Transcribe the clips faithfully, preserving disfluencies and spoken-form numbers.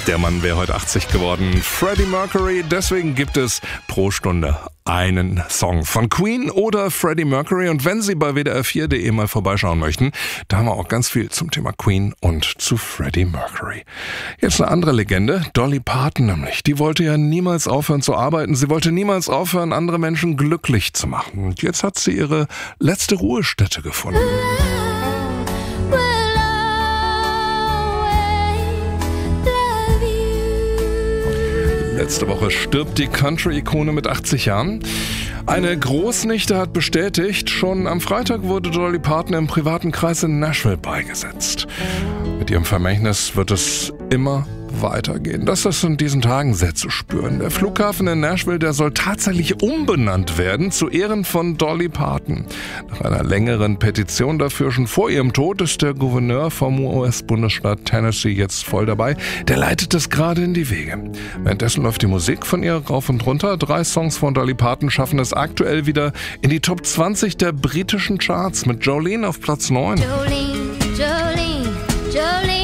Der Mann wäre heute achtzig geworden. Freddie Mercury, deswegen gibt es pro Stunde einen Song von Queen oder Freddie Mercury. Und wenn Sie bei w d r vier punkt d e mal vorbeischauen möchten, da haben wir auch ganz viel zum Thema Queen und zu Freddie Mercury. Jetzt eine andere Legende, Dolly Parton nämlich. Die wollte ja niemals aufhören zu arbeiten. Sie wollte niemals aufhören, andere Menschen glücklich zu machen. Und jetzt hat sie ihre letzte Ruhestätte gefunden. Letzte Woche stirbt die Country-Ikone mit achtzig Jahren. Eine Großnichte hat bestätigt, schon am Freitag wurde Dolly Parton im privaten Kreis in Nashville beigesetzt. Mit ihrem Vermächtnis wird es immer weitergehen. Das ist in diesen Tagen sehr zu spüren. Der Flughafen in Nashville, der soll tatsächlich umbenannt werden zu Ehren von Dolly Parton. Nach einer längeren Petition dafür schon vor ihrem Tod ist der Gouverneur vom U S-Bundesstaat Tennessee jetzt voll dabei. Der leitet es gerade in die Wege. Währenddessen läuft die Musik von ihr rauf und runter. Drei Songs von Dolly Parton schaffen es aktuell wieder in die Top zwanzig der britischen Charts mit Jolene auf Platz neun. Jolene, Jolene, Jolene.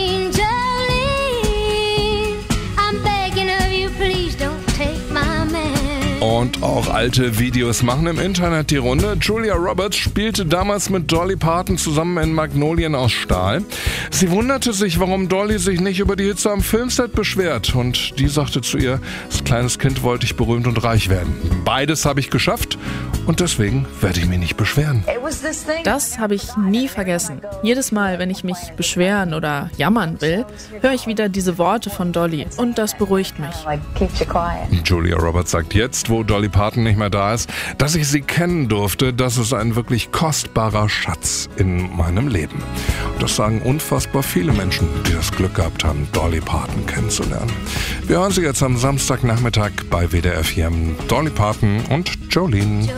Und auch alte Videos machen im Internet die Runde. Julia Roberts spielte damals mit Dolly Parton zusammen in Magnolien aus Stahl. Sie wunderte sich, warum Dolly sich nicht über die Hitze am Filmset beschwert. Und die sagte zu ihr, als kleines Kind wollte ich berühmt und reich werden. Beides habe ich geschafft und deswegen werde ich mich nicht beschweren. Das habe ich nie vergessen. Jedes Mal, wenn ich mich beschweren oder jammern will, höre ich wieder diese Worte von Dolly und das beruhigt mich. Julia Roberts sagt jetzt, wo Dolly Parton nicht mehr da ist, dass ich sie kennen durfte, das ist ein wirklich kostbarer Schatz in meinem Leben. Und das sagen unfassbar viele Menschen, die das Glück gehabt haben, Dolly Parton kennenzulernen. Wir hören sie jetzt am Samstagnachmittag bei W D R vier. Dolly Parton und Jolene.